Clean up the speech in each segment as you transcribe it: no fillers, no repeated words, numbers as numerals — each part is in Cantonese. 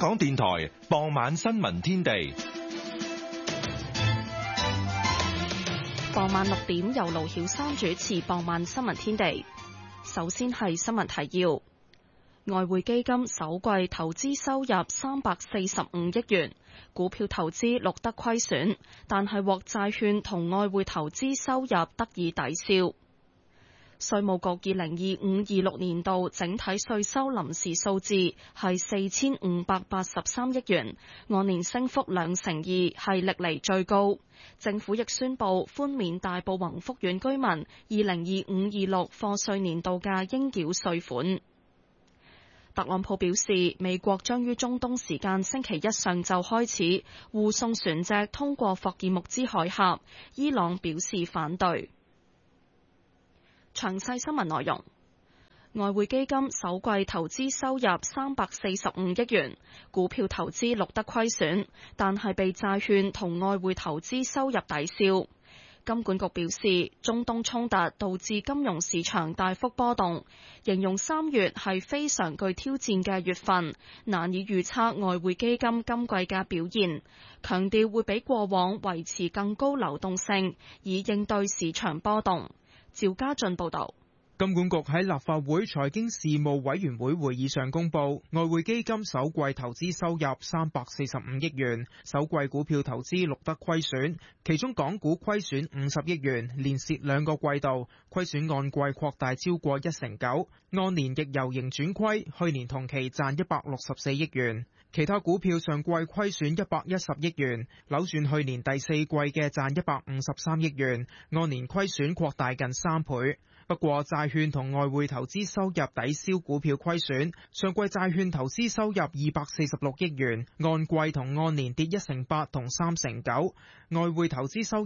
港電台傍晚新聞天地。 傍晚6點由盧曉珊主持傍晚新聞天地。首先係新聞提要：外匯基金首季投資收入345億元，股票投資錄得虧損，但係獲債券同外匯投資收入得以抵消。稅務局2025-26年度整體稅收臨時數字係4583億元，按年升幅2%，係歷嚟最高。政府亦宣布寬免大埔宏福苑居民2025-26課稅年度嘅應繳稅款。特朗普表示，美國將於中東時間星期一上晝開始護送船隻通過霍爾木茲海峽，伊朗表示反對。詳細新聞內容：外匯基金首季投資收入345億元，股票投資錄得虧損，但係被債券同外匯投資收入抵消。金管局表示，中東衝突導致金融市場大幅波動，形容3月係非常具挑戰嘅月份，難以預測外匯基金今季嘅表現，強調會比過往維持更高流動性，以應對市場波動。趙家俊報道。 金管局喺立法會財經事務委員會會議上公布，外匯基金首季投資收入345億元，首季股票投資錄得虧損，其中港股虧損50億元，連蝕2個季度，虧損按季擴大超過19%，按年亦由盈轉虧，去年同期賺164億元。其他股票上季虧損110億元，扭轉去年第四季嘅賺153億元，按年虧損擴大近3倍。不過債券同外匯投資收入抵消股票虧損，上季債券投資收入246億元，按季同按年跌1%同3%，外匯投資收入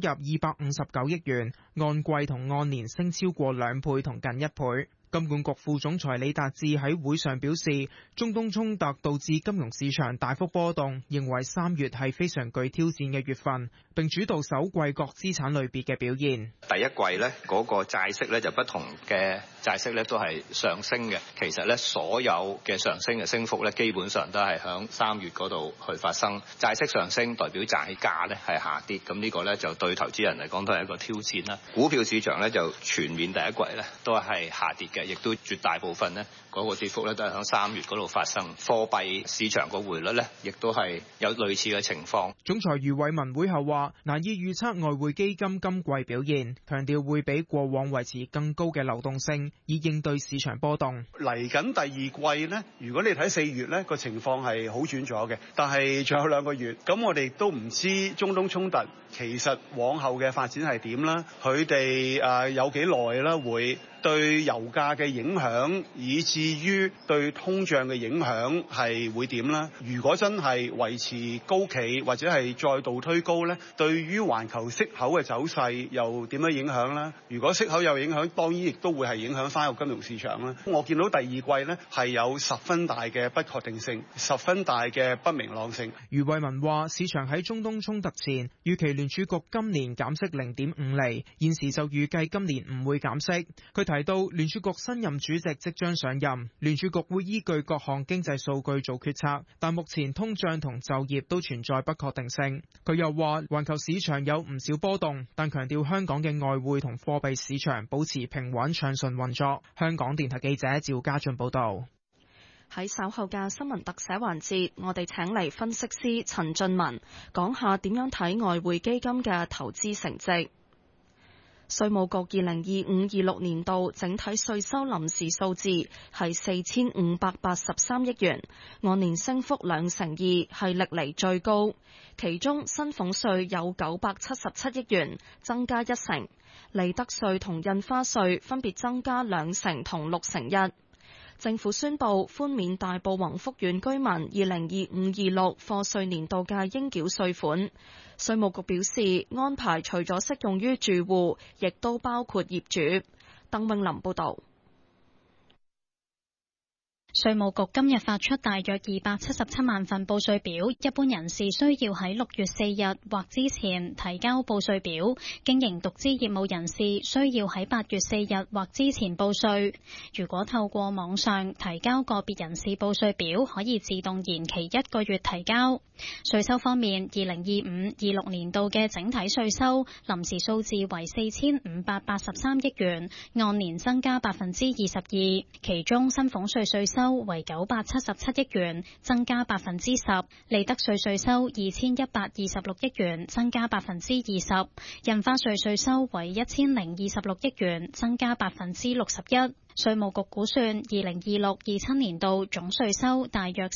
259億元，按季同按年升超過2倍同近1倍。金管局副總裁李達志喺會上表示，中東衝突導致金融市場大幅波動，認為3月係非常具挑戰嘅月份，並主導首季各資產類別嘅表現。 第一季呢嗰個債息呢就不同嘅債息呢都係上升嘅，其實呢所有嘅上升嘅升幅呢基本上都係響3月嗰度去發生。債息上升代表債價呢係下跌，咁呢個呢就對投資人嚟講都係一個挑戰啦。股票市場呢就全面第一季呢都係下跌嘅，亦都絕大部分呢嗰個跌幅呢都係響3月嗰度發生。貨幣市場個匯率呢亦都係有類似嘅情況。 總裁余偉文會後話，難以預測外匯基金今季表現，強調會比過往維持更高嘅流動性，以應對市場波動。 嚟緊第二季呢，如果你睇4月呢個情況係好轉咗嘅，但係仲有2個月，咁我哋都唔知中東衝突其實往後嘅發展係點啦，佢哋有幾耐啦會對油價嘅影響，以至於對通脹嘅影響係會點啦？如果真係維持高企或者係再度推高呢，對於環球息口嘅走勢又點樣影響呢？如果息口有影響，當然亦都會係影響翻個金融市場啦。我見到第二季呢係有十分大嘅不確定性，十分大嘅不明朗性。 余偉文話：市場喺中東衝突前預期聯儲局今年減息0.5厘，現時就預計今年唔會減息。佢提到聯儲局新任主席即將上任，聯儲局會依據各項經濟數據做決策，但目前通脹同就業都存在不確定性。佢又話，環球市場有唔少波動，但強調香港嘅外匯同貨幣市場保持平穩暢順運作。香港電台記者趙家俊報道。 喺稍後嘅新聞特寫環節，我哋請嚟分析師陳俊文講下點樣睇外匯基金嘅投資成績。稅務局2025-26年度整體稅收臨時數字係4583億元，按年升幅2%，係歷嚟最高。其中薪俸稅有977億元，增加1%；利得稅同印花稅分別增加2%同6%。政府宣布寬免大埔宏福苑居民2025-26課稅年度嘅應繳稅款。稅務局表示，安排除咗適用於住戶，亦都包括業主。鄧永林報導。 稅務局今日發出大約277萬份報稅表，一般人士需要喺6月4日或之前提交報稅表，經營獨資業務人士需要喺8月4日或之前報稅。如果透過網上提交個別人士報稅表，可以自動延期1個月提交。稅收方面，2025-26年度嘅整體稅收臨時數字為4583億元，按年增加22%，其中薪俸稅稅收為977億元，增加10%，利得稅稅收2126億元，增加20%，印花稅稅收為1026億元，增加61%。稅務局估算2026-27年度總稅收大約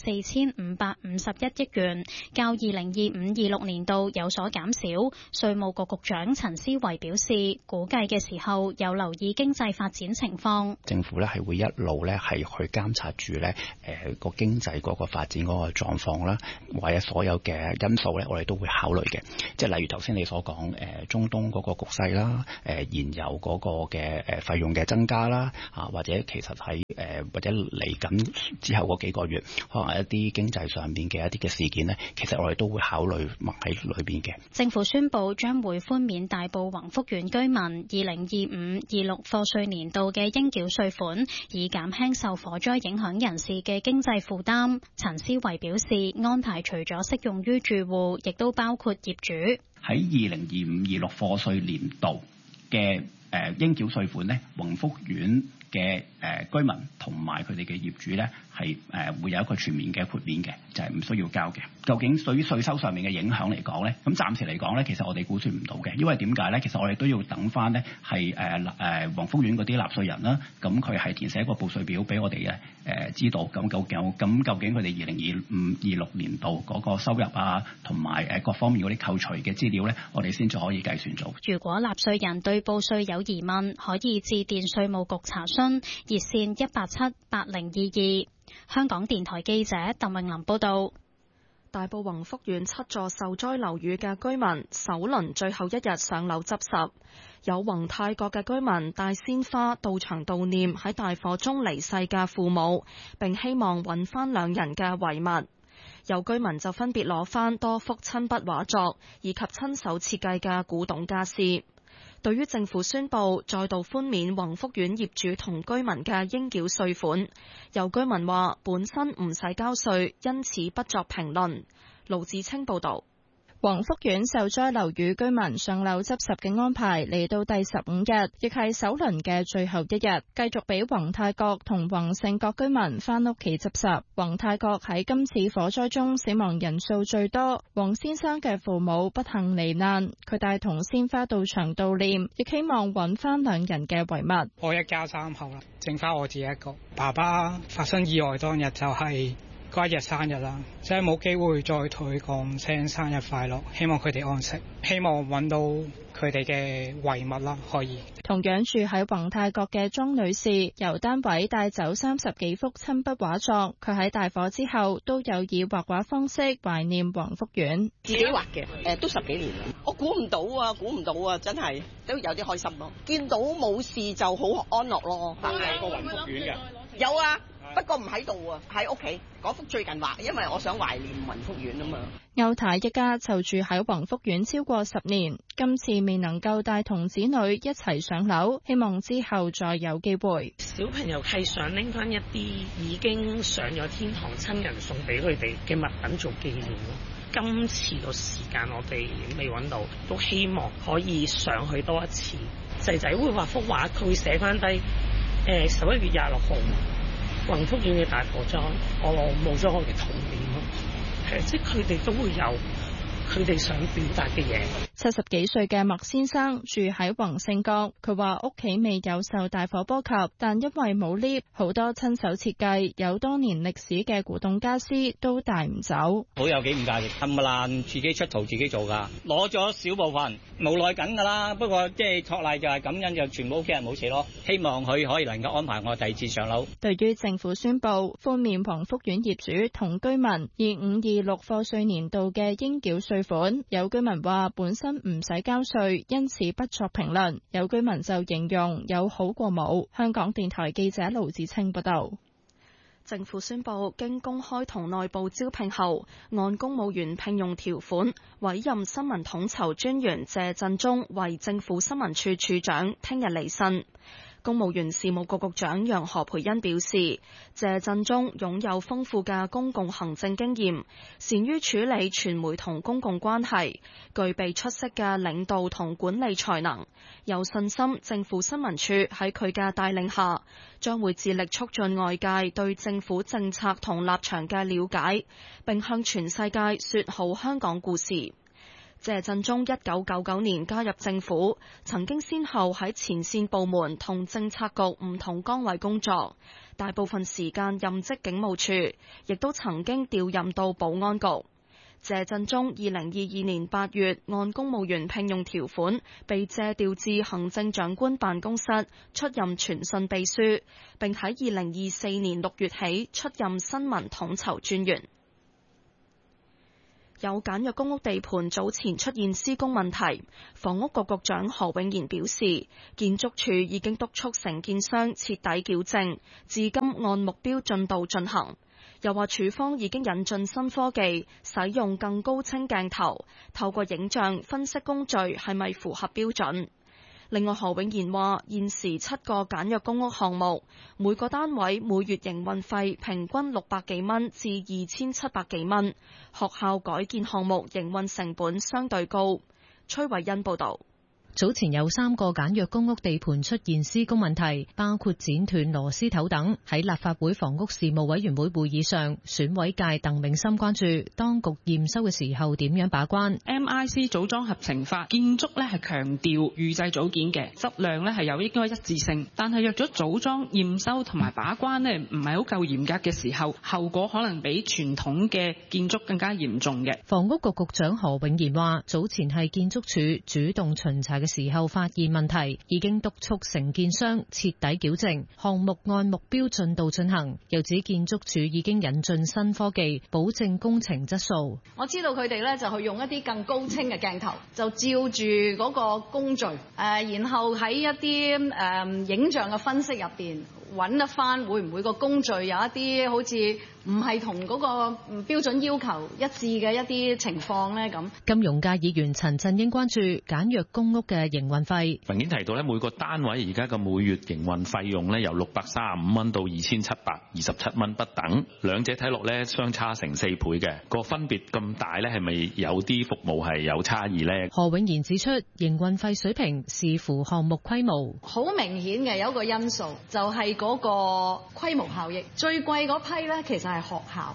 4551億元，較2025-26年度有所減少。稅務局局長陳思維表示，估計嘅時候有留意經濟發展情況。 政府咧係會一路咧係去監察住咧個經濟嗰個發展嗰個狀況啦，或者所有嘅因素咧，我哋都會考慮嘅。即係例如頭先你所講中東嗰個局勢啦，燃油嗰個嘅費用嘅增加啦，或者其實喺或者嚟緊之後嗰幾個月，可能一啲經濟上面嘅一啲嘅事件呢，其實我哋都會考慮埋喺裏邊嘅。 政府宣布將會寬免大埔宏福苑居民2025-26課稅年度嘅應繳稅款，以減輕受火災影響人士嘅經濟負擔。陳思維表示，安排除咗適用於住戶，亦都包括業主。 喺2025-26課稅年度嘅應繳稅款呢，宏福苑嘅居民同埋佢哋嘅業主咧係會有一個全面嘅豁免嘅，就係唔需要交嘅。究竟對於稅收上面嘅影響嚟講咧，咁暫時嚟講咧，其實我哋估算唔到嘅，因為點解咧？其實我哋都要等翻咧係宏福苑嗰啲納稅人啦，咁佢係填寫一個報稅表俾我哋嘅知道，咁究竟佢哋2025-26年度嗰個收入啊，同埋各方面嗰啲扣除嘅資料咧，我哋先至可以計算到。 如果納稅人對報稅有疑問，可以致電稅務局查詢，熱線187-8022。香港電台記者鄧穎琳報道。 大埔宏福苑7座受災樓宇嘅居民首輪最後一日上樓執拾，有宏泰閣嘅居民帶鮮花到場悼念喺大火中離世嘅父母，並希望揾翻兩人嘅遺物。有居民就分別攞翻多幅親筆畫作以及親手設計嘅古董家私。對於政府宣布再度寬免宏福苑業主同居民嘅應繳稅款，有居民話本身唔使交稅，因此不作評論。盧子清報導。 宏福苑受災樓宇居民上樓執拾嘅安排嚟到第15日，亦係首輪嘅最後一日，繼續俾宏泰閣同宏盛閣居民返屋企執拾。宏泰閣喺今次火災中死亡人數最多，黃先生嘅父母不幸罹難，佢帶同鮮花到場悼念，亦希望揾翻兩人嘅遺物。 我一家3口啦，剩翻我自己一個。爸爸發生意外當日就係嗰一日生日啦，即係冇機會再同佢講聲生日快樂，希望佢哋安息，希望揾到佢哋嘅遺物啦。可以同樣住喺宏泰閣嘅莊女士，由單位帶走30幾幅親筆畫作，佢喺大火之後都有以畫畫方式懷念宏福苑。 自己畫嘅，都10幾年啦。我估唔到啊，真係都有啲開心咯。見到冇事就好安樂咯。 但係個宏福苑嘅有啊。不過唔喺度啊，喺屋企嗰幅最近畫，因為我想懷念宏福苑啊嘛。 歐太一家就住喺宏福苑超過10年，今次未能夠帶同子女一齊上樓，希望之後再有機會。 小朋友係想拎翻一啲已經上咗天堂親人送俾佢哋嘅物品做紀念咯。今次個時間我哋未揾到，都希望可以上去多一次。仔仔會畫幅畫，佢會寫翻低11月26號。宏福苑嘅大火災，我冇咗我嘅童年咯。即係佢哋都會有佢哋想表達嘅嘢。 70幾歲嘅麥先生住喺宏盛閣，佢話屋企未有受大火波及，但因為冇 lift， 好多親手設計有多年歷史嘅古董家私都帶唔走。 好有幾唔介意，冚唪唥自己出圖自己做㗎，攞咗少部分，無奈緊㗎啦。不過即係托賴就係感恩，就全部屋企人冇事咯。希望佢可以能夠安排我第二次上樓。 對於政府宣布寬免宏福苑業主同居民25-26課稅年度嘅應繳稅款，有居民話本身唔使交稅，因此不作評論。有居民就形容有好過冇。香港電台記者盧子清報道。 政府宣布，經公開同內部招聘後，按公務員聘用條款委任新聞統籌專員謝振中為政府新聞處處長，聽日離任。公務員事務局局長楊何蓓茵表示，謝振中擁有豐富嘅公共行政經驗，善於處理傳媒同公共關係，具備出色嘅領導同管理才能，有信心政府新聞處喺佢嘅帶領下，將會致力促進外界對政府政策同立場嘅了解，並向全世界說好香港故事。謝振中1999年加入政府，曾經先後喺前線部門同政策局唔同崗位工作，大部分時間任職警務處，亦都曾經調任到保安局。謝振中2022年8月按公務員聘用條款被借調至行政長官辦公室出任傳訊秘書，並喺2024年6月起出任新聞統籌專員。有簡約公屋地盤早前出現施工問題，房屋局局長何永賢表示，建築署已經督促承建商徹底矯正，至今按目標進度進行。又話署方已經引進新科技，使用更高清鏡頭，透過影像分析工序係咪符合標準。另外，何永賢話，現時7個簡約公屋項目，每個單位每月營運費平均600幾蚊至2700幾蚊。學校改建項目營運成本相對高。崔慧欣報導。 早前有3個簡約公屋地盤出現施工問題，包括剪斷螺絲頭等。喺立法會房屋事務委員會會議上，選委界鄧永森關注當局驗收嘅時候點樣把關。 MIC 組裝合成法建築咧係強調預製組件嘅質量咧係有應該一致性，但係若咗組裝驗收同埋把關咧唔係好夠嚴格嘅時候，後果可能比傳統嘅建築更加嚴重嘅。 房屋局局長何永賢話：早前係建築署主動巡查嘅時候發現問題，已經督促承建商徹底矯正，項目按目標進度進行。又指建築署已經引進新科技，保證工程質素。 我知道佢哋咧就去用一啲更高清嘅鏡頭，就照住嗰個工序，然後喺一啲影像嘅分析入邊揾得翻會唔會個工序有一啲好似唔係同嗰個標準要求一致嘅一啲情況呢？咁金融界議員陳振英關注簡約公屋嘅營運費。 文件提到咧，每個單位而家嘅每月營運費用咧由635蚊到2727蚊不等，兩者睇落咧相差成4倍嘅，個分別咁大咧，係咪有啲服務係有差異呢？ 何永賢指出，營運費水平視乎項目規模， 好明顯嘅有一個因素就係嗰個規模效益。最貴嗰批咧，其實係學校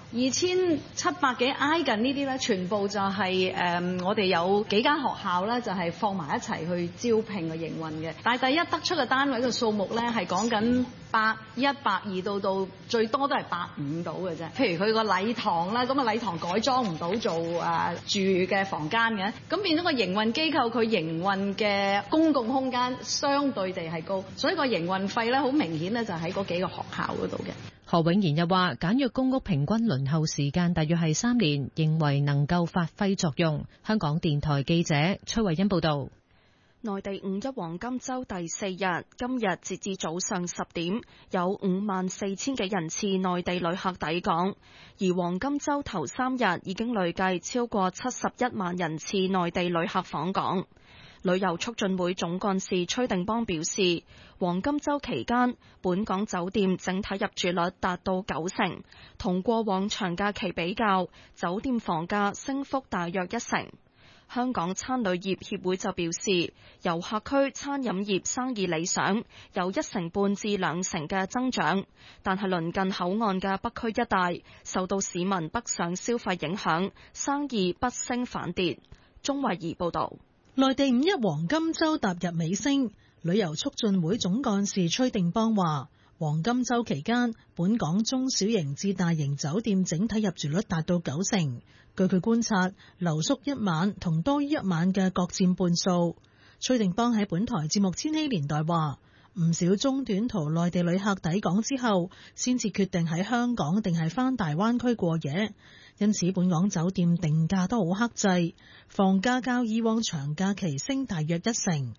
2700幾挨近呢啲咧，全部就係我哋有幾間學校咧，就係放埋一齊去招聘嘅營運嘅。但係第一得出嘅單位嘅數目咧，係講緊100、120到最多都係150到嘅啫。譬如佢個禮堂啦，咁啊禮堂改裝唔到做住嘅房間嘅，咁變咗個營運機構佢營運嘅公共空間相對地係高，所以個營運費咧好明顯咧就喺嗰幾個學校嗰度嘅。 何永賢又話，簡約公屋平均輪候時間大約係3年，認為能夠發揮作用。香港電台記者崔慧欣報道。 內地五一黃金週第4日，今日截至早上10點，有54000幾人次內地旅客抵港，而黃金週頭3日已經累計超過71萬人次內地旅客訪港。旅遊促進會總幹事崔定邦表示，黃金週期間，本港酒店整體入住率達到90%，同過往長假期比較，酒店房價升幅大約1成。香港餐旅業協會就表示，遊客區餐飲業生意理想，有1成半至2成嘅增長，但係鄰近口岸嘅北區一帶受到市民北上消費影響，生意不升反跌。鍾慧儀報導。 內地五一黃金週踏入尾聲，旅遊促進會總幹事崔定邦話，黃金週期間，本港中小型至大型酒店整體入住率達到90%。據佢觀察，留宿一晚同多於一晚嘅各佔半數。崔定邦喺本台節目《千禧年代》話，唔少中短途內地旅客抵港之後，先至決定喺香港定係返大灣區過夜。因此，本港酒店定價都好克制，房價較以往長假期升大約1成。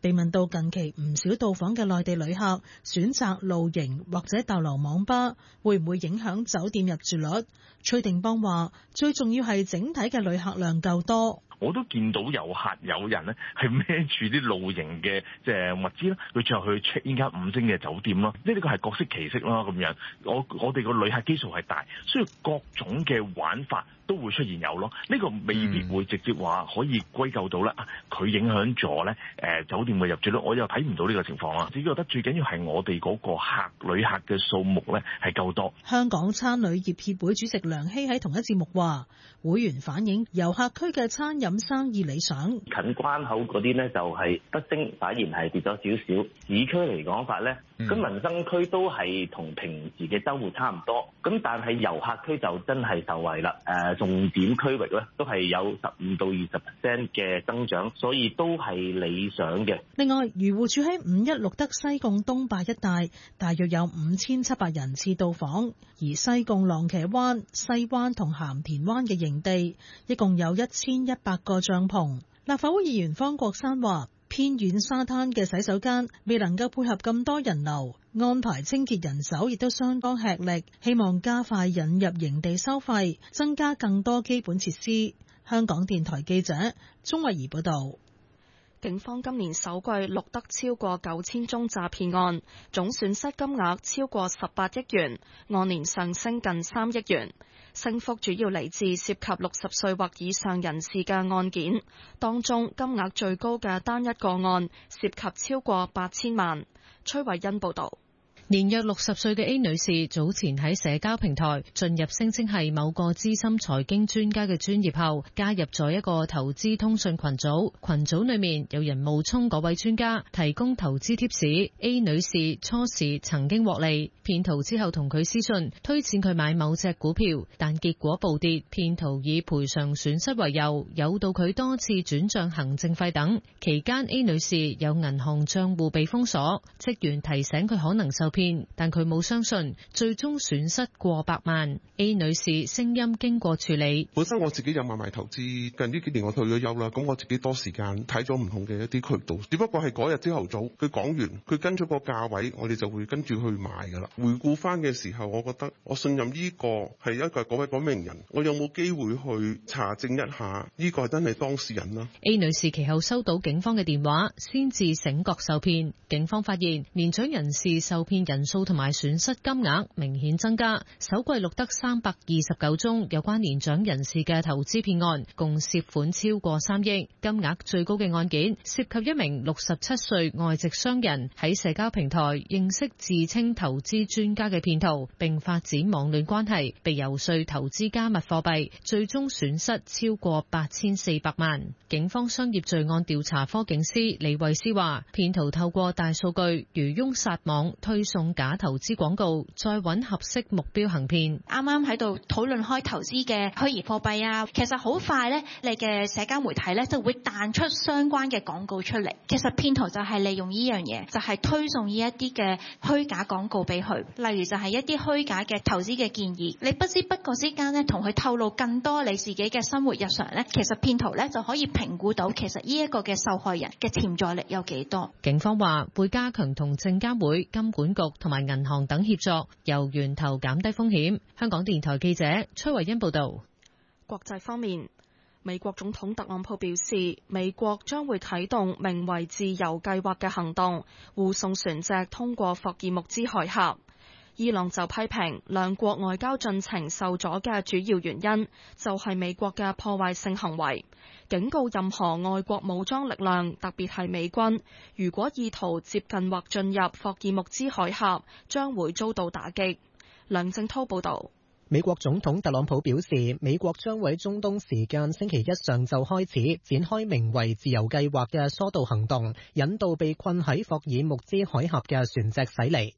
被問到近期唔少到訪嘅內地旅客選擇露營或者逗留網吧，會唔會影響酒店入住率？崔定邦話：最重要係整體嘅旅客量夠多。 我都見到有人咧係孭住啲露營嘅即係物資啦，佢最後去 check in 間5星嘅酒店咯。呢個係各式其式啦咁樣。我哋個旅客基數係大，所以各種嘅玩法都會出現有咯。呢個未必會直接話可以歸咎到咧佢影響咗咧酒店嘅入住率。我又睇唔到呢個情況啦。只覺得最緊要係我哋嗰個旅客嘅數目咧係夠多。 香港餐旅業協會主席梁希喺同一節目話，會員反映遊客區嘅餐飲生意理想， 近關口嗰啲呢就係不升，反而係跌咗少少。市區嚟講法呢，咁民生區都係同平時嘅週末差唔多。咁但係遊客區就真係受惠啦。重點區域呢都係有15到20% 嘅增長，所以都係理想嘅。 另外，漁護署喺5一錄得西貢東壩一帶大約有5700人次到訪，而西貢浪茄灣、西灣同鹹田灣嘅營地一共有1100個帳篷。立法會議員方國珊話：偏遠沙灘嘅洗手間未能夠配合咁多人流，安排清潔人手亦都相當吃力。希望加快引入營地收費，增加更多基本設施。香港電台記者鍾慧儀報道。 警方今年首季錄得超過9000宗詐騙案，總損失金額超過18億元，按年上升近3億元。升幅主要嚟自涉及60歲或以上人士嘅案件，當中金額最高嘅單一個案涉及超過8000萬。崔慧欣報道。 年約60歲嘅 A 女士早前喺社交平台進入聲稱係某個資深財經專家嘅專頁後，加入咗一個投資通訊群組。群組裏面有人冒充嗰位專家，提供投資貼士。A 女士初時曾經獲利，騙徒之後同佢私信推薦佢買某隻股票，但結果暴跌。騙徒以賠償損失為由，誘導佢多次轉賬行政費等。期間 A 女士有銀行賬戶被封鎖，職員提醒佢可能受騙，但佢冇相信，最終損失過百萬。A 女士聲音經過處理， 本身我自己有買賣投資，近呢幾年我退咗休啦，咁我自己多時間睇咗唔同嘅一啲渠道，只不過係嗰日朝頭早佢講完，佢跟咗個價位，我哋就會跟住去買噶啦。回顧翻嘅時候，我覺得我信任呢個係一個嗰位講名人，我有冇機會去查證一下呢個係真係當事人啦。 A 女士其後收到警方嘅電話，先至醒覺受騙。警方發現年長人士受騙人數同埋損失金額明顯增加，首季錄得329宗有關年長人士嘅投資騙案，共涉款超過3億。金額最高嘅案件涉及一名67歲外籍商人喺社交平台認識自稱投資專家嘅騙徒，並發展網戀關係，被遊說投資加密貨幣，最終損失超過8400萬。警方商業罪案調查科警司李慧詩話，騙徒透過大數據漁翁撒網，推送假投資廣告，再揾合適目標行騙。 啱啱喺度討論開投資嘅虛擬貨幣啊，其實好快呢，你嘅社交媒體呢就會彈出相關嘅廣告出嚟。其實騙徒就係利用呢樣嘢，就係推送呢一啲嘅虛假廣告俾佢，例如就係一啲虛假嘅投資嘅建議。你不知不覺之間呢，同佢透露更多你自己嘅生活日常呢，其實騙徒呢就可以評估到其實呢一個嘅受害人嘅潛在力有幾多。 警方話會加強同證監會、金管局同埋銀行等協作，由源頭減低風險。香港電台記者崔慧欣報道。 國際方面，美國總統特朗普表示，美國將會啟動名為自由計劃嘅行動，護送船隻通過霍爾木茲海峽。伊朗就批評兩國外交進程受阻嘅主要原因就係美國嘅破壞性行為，警告任何外國武裝力量，特別係美軍，如果意圖接近或進入霍爾木茲海峽，將會遭到打擊。梁正濤報道。 美國總統特朗普表示，美國將喺中東時間星期一上晝開始展開名為自由計劃嘅疏導行動，引導被困喺霍爾木茲海峽嘅船隻駛離。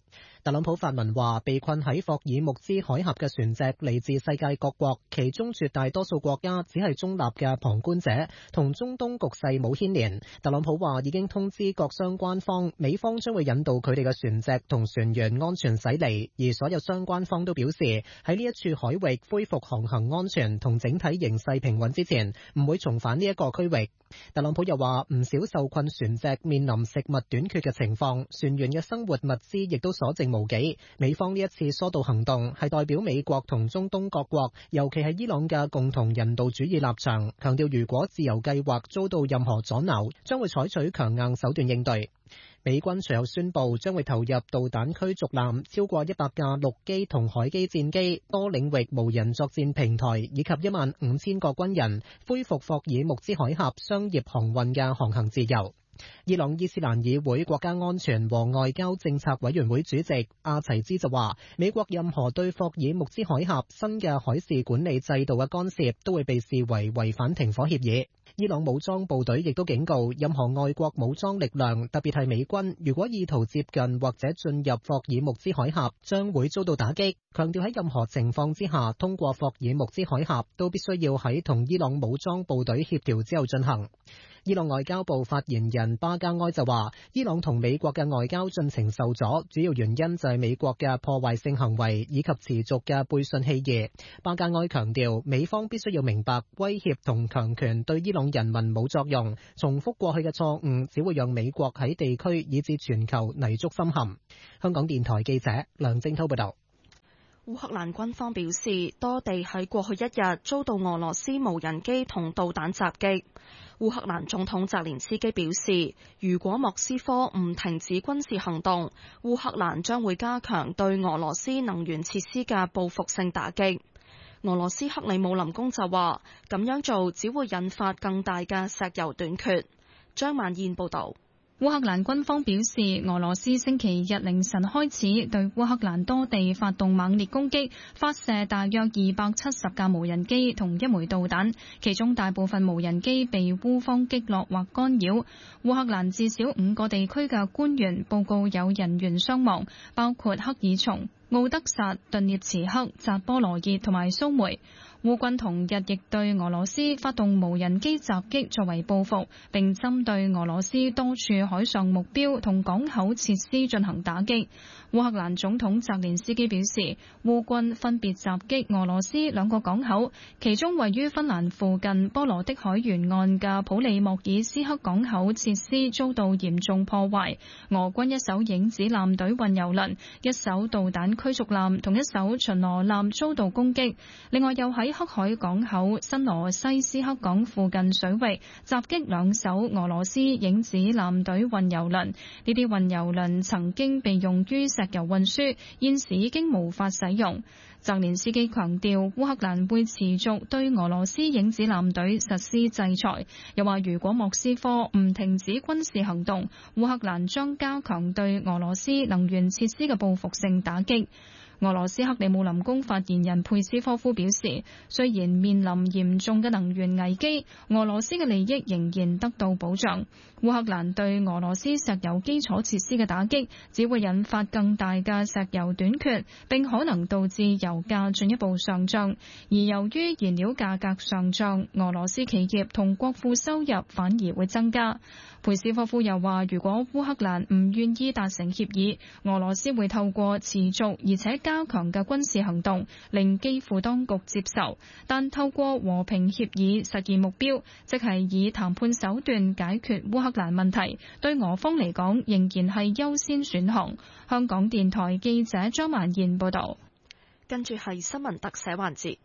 特朗普發文話，被困喺霍爾木茲海峽嘅船隻嚟自世界各國，其中絕大多數國家只係中立嘅旁觀者，同中東局勢冇牽連。特朗普話已經通知各相關方，美方將會引導佢哋嘅船隻同船員安全駛離，而所有相關方都表示喺呢一處海域恢復航行安全同整體形勢平穩之前，唔會重返呢一個區域。特朗普又話，唔少受困船隻面臨食物短缺嘅情況，船員嘅生活物資亦都所剩無幾。美方呢一次疏導行動係代表美國同中東各國，尤其係伊朗嘅共同人道主義立場，強調如果自由計劃遭到任何阻撓，將會採取強硬手段應對。美軍隨後宣布將會投入導彈驅逐艦、超過100架陸基同海基戰機、多領域無人作戰平台以及15000個軍人，恢復霍爾木茲海峽商業航運嘅航行自由。伊朗伊斯蘭議會國家安全和外交政策委員會主席阿齊茲就話，美國任何對霍爾木茲海峽新嘅海事管理制度嘅干涉都會被視為違反停火協議。伊朗武裝部隊亦都警告，任何外國武裝力量，特別係美軍，如果意圖接近或者進入霍爾木茲海峽，將會遭到打擊。強調喺任何情況之下，通過霍爾木茲海峽都必須要喺同伊朗武裝部隊協調之後進行。伊朗外交部發言人巴加埃就話，伊朗同美國嘅外交進程受阻，主要原因就係美國嘅破壞性行為以及持續嘅背信棄義。巴加埃強調，美方必須要明白威脅同強權對伊朗人民冇作用，重複過去嘅錯誤只會讓美國喺地區以至全球泥足深陷。香港電台記者梁正濤報道。 烏克蘭軍方表示，多地喺過去一日遭到俄羅斯無人機同導彈襲擊。烏克蘭總統澤連斯基表示，如果莫斯科唔停止軍事行動，烏克蘭將會加強對俄羅斯能源設施嘅報復性打擊。俄羅斯克里姆林宮就話，咁樣做只會引發更大嘅石油短缺。張曼燕報導。 烏克蘭軍方表示，俄羅斯星期日凌晨開始對烏克蘭多地發動猛烈攻擊，發射大約270架無人機同1枚導彈，其中大部分無人機被烏方擊落或干擾。烏克蘭至少5個地區嘅官員報告有人員傷亡，包括克爾松、奧德薩、頓涅茨克、扎波羅熱同埋蘇梅。烏軍同日亦對俄羅斯發動無人機襲擊作為報復，並針對俄羅斯多處海上目標同港口設施進行打擊。烏克蘭總統澤連斯基表示，烏軍分別襲擊俄羅斯2個港口，其中位於芬蘭附近波羅的海沿岸嘅普里莫爾斯克港口設施遭到嚴重破壞。俄軍一艘影子艦隊運油輪、一艘導彈驅逐艦同一艘巡邏艦遭到攻擊。另外又喺黑海港口新羅西斯克港附近水域襲擊2艘俄羅斯影子艦隊運油輪，呢啲運油輪曾經被用於石油運輸，現時已經無法使用。澤連斯基強調，烏克蘭會持續對俄羅斯影子艦隊實施制裁，又話如果莫斯科唔停止軍事行動，烏克蘭將加強對俄羅斯能源設施嘅報復性打擊。俄羅斯克里姆林宮發言人佩斯科夫表示，雖然面臨嚴重嘅能源危機，俄羅斯嘅利益仍然得到保障。烏克蘭對俄羅斯石油基礎設施嘅打擊，只會引發更大嘅石油短缺，並可能導致油價進一步上漲。而由於燃料價格上漲，俄羅斯企業同國庫收入反而會增加。佩斯科夫又話，如果烏克蘭唔願意達成協議，俄羅斯會透過持續而且加強嘅軍事行動，令基輔當局接受，但透過和平協議實現目標，即係以談判手段解決烏克蘭問題，對俄方嚟講仍然係優先選項。香港電台記者張曼燕報道。 跟住係新聞特寫環節。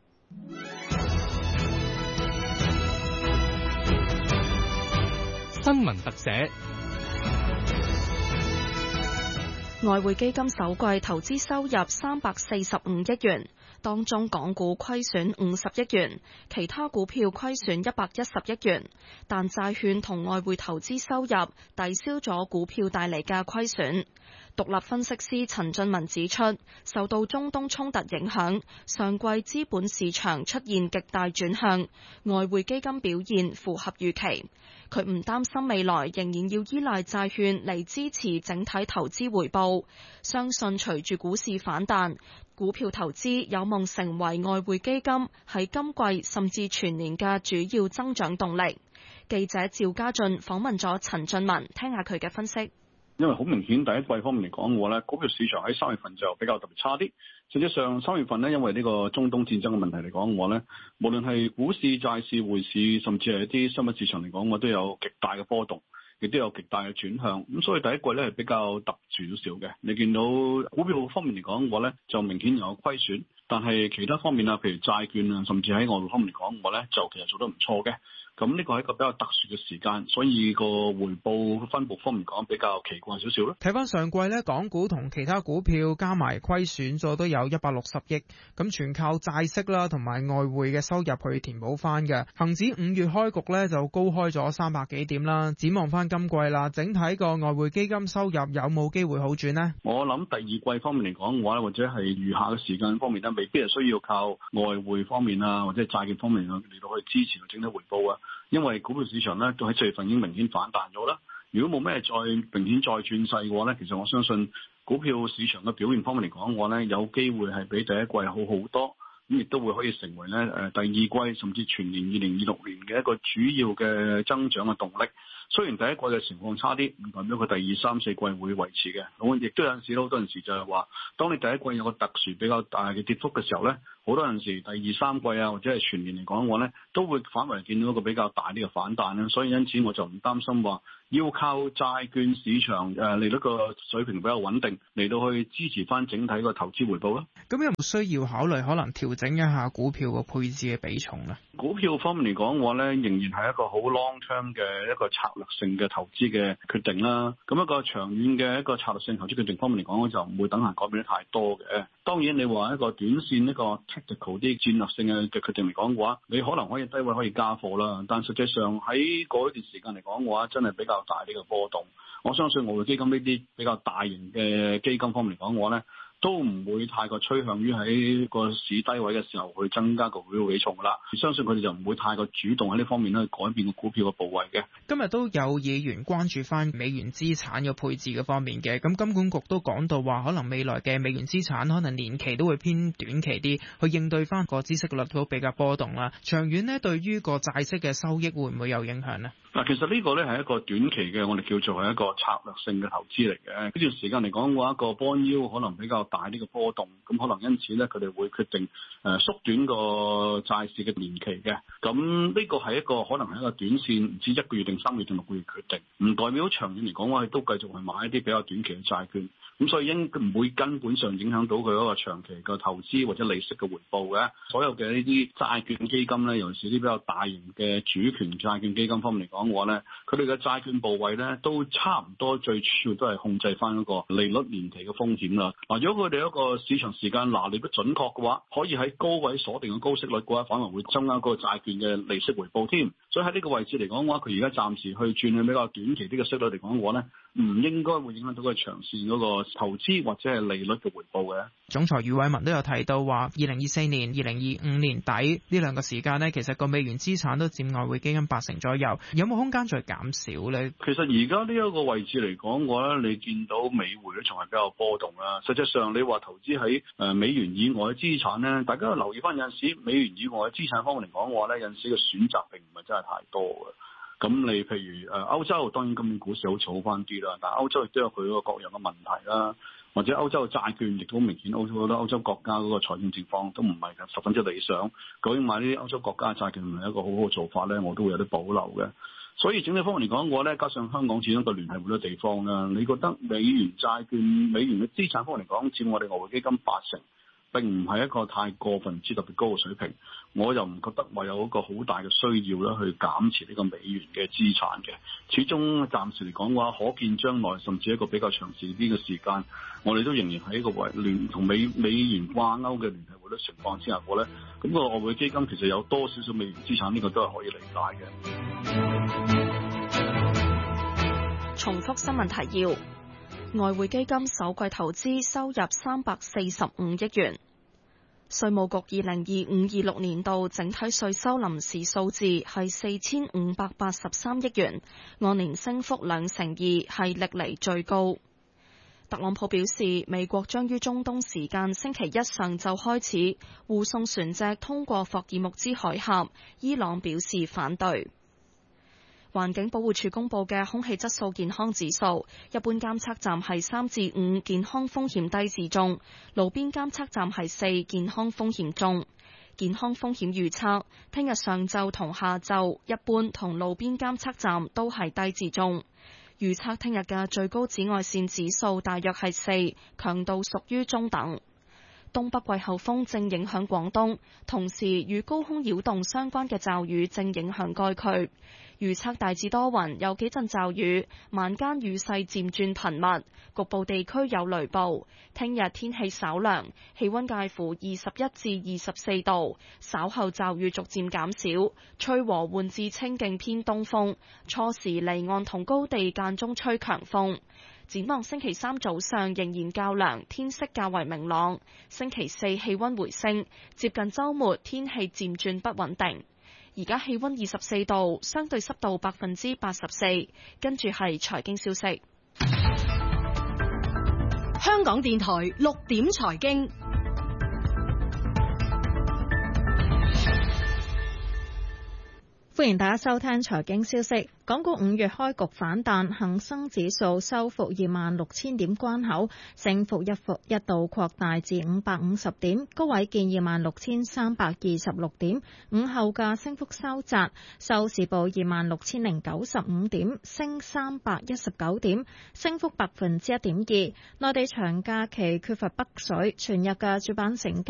新聞特寫。 外匯基金首季投資收入345億元，當中港股虧損50億元，其他股票虧損110億元，但債券同外匯投資收入抵消咗股票帶嚟嘅虧損。 獨立分析師陳俊文指出，受到中東衝突影響，上季資本市場出現極大轉向，外匯基金表現符合預期。佢唔擔心未來仍然要依賴債券嚟支持整體投資回報，相信隨住股市反彈，股票投資有望成為外匯基金喺今季甚至全年嘅主要增長動力。記者趙家俊訪問咗陳俊文，聽下佢嘅分析。 因為好明顯第一季方面嚟講嘅話咧，股票市場喺3月份就比較特別差啲。實際上3月份呢，因為呢個中東戰爭嘅問題嚟講嘅話咧，無論係股市、債市、匯市，甚至係一啲商品市場嚟講，我都有極大嘅波動，亦都有極大嘅轉向。咁所以第一季咧係比較特殊少少嘅。你見到股票方面嚟講嘅話咧，就明顯有虧損，但係其他方面啊，譬如債券啊，甚至喺外匯方面嚟講嘅話咧，就其實做得唔錯嘅。咁呢個係一個比較特殊嘅時間，所以個回報分佈方面講比較奇怪少少咯。 睇翻上季咧，港股同其他股票加埋虧損咗都有160億，咁全靠債息啦同埋外匯嘅收入去填補翻嘅。恒指5月開局咧就高開咗300幾點啦。展望翻今季啦，整體個外匯基金收入有冇機會好轉呢？ 我諗第二季方面嚟講嘅話，或者係餘下嘅時間方面咧，未必係需要靠外匯方面啊，或者係債券方面嚟到去支持整體回報啊。因為股票市場咧都喺4月份已經明顯反彈咗啦。如果冇咩再明顯再轉勢嘅話咧，其實我相信股票市場嘅表現方面嚟講嘅話咧，有機會係比第一季好好多，咁亦都會可以成為咧第二季甚至全年2026年嘅一個主要嘅增長嘅動力。雖然第一季嘅情況差啲，唔代表佢第2、3、4季會維持嘅。咁亦都有陣時好多陣時就係話，當你第一季有個特殊比較大嘅跌幅嘅時候咧，好多陣時第2、3季啊，或者係全年嚟講嘅話咧，都會反為見到一個比較大啲嘅反彈啦。所以因此我就唔擔心話要靠債券市場利率個水平比較穩定嚟到去支持翻整體個投資回報啦。 咁有冇需要考慮可能調整一下股票個配置嘅比重咧？ 股票方面嚟講嘅話咧，仍然係一個好 long term 嘅一個策略性嘅投資嘅決定啦。咁一個長遠嘅一個策略性投資決定方面嚟講，我就唔會等下改變得太多嘅。當然你話一個短線一個 tactical 啲戰略性嘅決定嚟講嘅話，你可能可以低位可以加貨啦。但實際上喺嗰一段時間嚟講嘅話，真係比較大呢個波動。我相信外匯基金呢啲比較大型嘅基金方面嚟講嘅話咧，都唔會太過趨向於喺個市低位嘅時候去增加個股票比重噶啦。相信佢哋就唔會太過主動喺呢方面咧改變個股票嘅部位嘅。 今日都有議員關注翻美元資產嘅配置嘅方面嘅，咁金管局都講到話，可能未來嘅美元資產可能年期都會偏短期啲，去應對翻個孳息率都比較波動啦。長遠呢，對於個債息嘅收益會唔會有影響呢？ 嗱，其實呢個咧係一個短期嘅，我哋叫做係一個策略性嘅投資嚟嘅。呢段時間嚟講嘅話，個 bond yield可能比較大啲嘅波動，咁可能因此咧佢哋會決定縮短個債市嘅年期嘅。咁呢個係一個可能係一個短線，唔知1個月定3個月定6個月決定，唔代表長遠嚟講我哋都繼續去買一啲比較短期嘅債券。咁所以應唔會根本上影響到佢嗰個長期嘅投資或者利息嘅回報嘅。所有嘅呢啲債券基金咧，尤其是啲比較大型嘅主權債券基金方面嚟講嘅話咧，佢哋嘅債券部位咧都差唔多，最主要都係控制翻嗰個利率年期嘅風險啦。嗱，如果佢哋一個市場時間拿捏得準確嘅話，可以喺高位鎖定嘅高息率嘅話，反而會增加嗰個債券嘅利息回報添。所以喺呢個位置嚟講嘅話，佢而家暫時去轉去比較短期啲嘅息率嚟講嘅話咧，唔應該會影響到佢長線嗰個投資或者係利率嘅回報嘅。 總裁余偉文都有提到話，2024年、2025年底呢兩個時間呢，其實個美元資產都佔外匯基金80%左右，有冇空間再減少呢？ 其實而家呢一個位置嚟講嘅話咧，你見到美匯咧仲係比較波動啦。實際上你話投資喺美元以外嘅資產咧，大家要留意翻有陣時美元以外嘅資產方面嚟講嘅話咧，有陣時嘅選擇並唔係真係太多嘅。咁你譬如歐洲，當然今年股市好似好翻啲啦，但係歐洲亦都有佢嗰個各樣嘅問題啦，或者歐洲嘅債券亦都明顯，好多歐洲國家嗰個財政情況都唔係十分之理想。究竟買呢啲歐洲國家嘅債券係咪一個好好嘅做法咧？我都會有啲保留嘅。所以整體方面嚟講，我咧加上香港始終個聯繫好多地方啦，你覺得美元債券、美元嘅資產方面嚟講，佔我哋外匯基金80%。並唔係一個太過分之特別高嘅水平，我又唔覺得話有一個好大嘅需要咧去減持呢個美元嘅資產嘅。始終暫時嚟講嘅話，可見將來甚至一個比較長時啲嘅時間，我哋都仍然喺一個同美元掛鈎嘅聯繫匯率情況之下嘅咧，咁個外匯基金其實有多少少美元資產呢個都係可以理解嘅。 重複新聞提要。 外匯基金首季投資收入345億元。稅務局2025-26年度整體稅收臨時數字係4583億元，按年升幅2%，係歷嚟最高。特朗普表示，美國將於中東時間星期一上晝開始護送船隻通過霍爾木茲海峽，伊朗表示反對。環境保護署公布嘅空氣質素健康指數，一般監測站係3至5，健康風險低至中；路邊監測站係4，健康風險中。健康風險預測，聽日上晝同下晝，一般同路邊監測站都係低至中。預測聽日嘅最高紫外線指數大約係4，強度屬於中等。東北季候風正影響廣東，同時與高空擾動相關嘅驟雨正影響該區。預測大致多雲，有幾陣驟雨，晚間雨勢漸轉頻密，局部地區有雷暴。聽日天氣稍涼，氣溫介乎21至24度，稍後驟雨逐漸減少，吹和緩至清勁偏東風，初時離岸同高地間中吹強風。展望星期三早上仍然較涼，天色較為明朗。星期四氣溫回升，接近週末天氣漸轉不穩定。而家氣溫24度，相對濕度84%。跟住係財經消息。 香港電台6點財經。 歡迎大家收聽財經消息。港股5月開局反彈，恒生指數收復26,000點關口，升幅一度擴大至550點，高位見26,326點。午後嘅升幅收窄，收市報26,095點，升319點，升幅1.2%。內地長假期缺乏北水，全日嘅主板成交